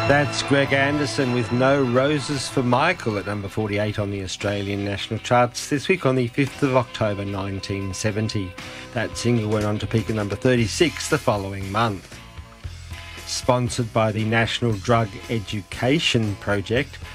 That's Greg Anderson with No Roses for Michael at number 48 on the Australian national charts this week on the 5th of October 1970. That single went on to peak at number 36 the following month. Sponsored by the National Drug Education Project,